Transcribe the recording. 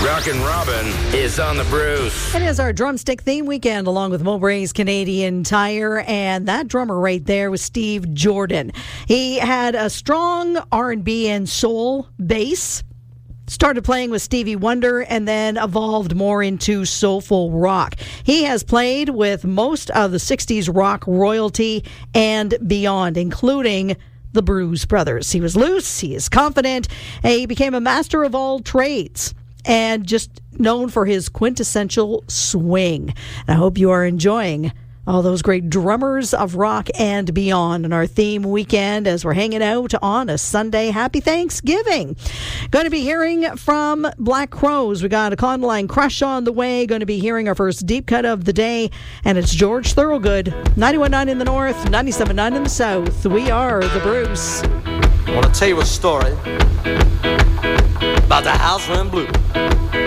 Rockin' Robin is on the Bruce. It is our drumstick theme weekend along with Mowbray's Canadian Tire, and that drummer right there was Steve Jordan. He had a strong R&B and soul bass. Started playing with Stevie Wonder and then evolved more into soulful rock. He has played with most of the 60s rock royalty and beyond, including the Blues Brothers. He was loose, he is confident, and he became a master of all trades and just known for his quintessential swing. And I hope you are enjoying all those great drummers of rock and beyond in our theme weekend as we're hanging out on a Sunday. Happy Thanksgiving. Going to be hearing from Black Crowes. We got a Conn Line Crush on the way. Going to be hearing our first deep cut of the day. And it's George Thorogood. 91.9 in the north, 97.9 in the south. We are the Bruce. I want to tell you a story about the house went blue.